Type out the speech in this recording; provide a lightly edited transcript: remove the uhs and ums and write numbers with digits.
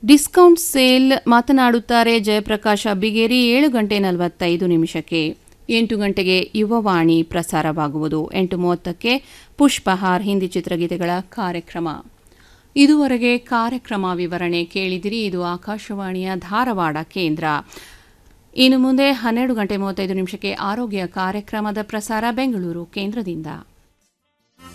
Discount sale ಮಾತನಾಡುತ್ತಾರೆ ಜಯಪ್ರಕಾಶ್ ಅಬ್ಬಿಗೇರಿ. 7:45 8 ಗಂಟೆಗೆ ಯುವವಾಣಿ ಪ್ರಸಾರವಾಗುವುದು. 8:30ಕ್ಕೆ ಪುಷ್ಪಹಾರ್ ಹಿಂದಿ ಚಿತ್ರಗೀತೆಗಳ ಕಾರ್ಯಕ್ರಮ. ಇದುವರೆಗೆ ಕಾರ್ಯಕ್ರಮ ವಿವರಣೆ ಕೇಳಿದಿರಿ. ಇದು ಆಕಾಶವಾಣಿಯ ಧಾರವಾಡ ಕೇಂದ್ರ. ಇನ್ನು ಮುಂದೆ 12:35 ಆರೋಗ್ಯ ಕಾರ್ಯಕ್ರಮದ ಪ್ರಸಾರ ಬೆಂಗಳೂರು ಕೇಂದ್ರದಿಂದ.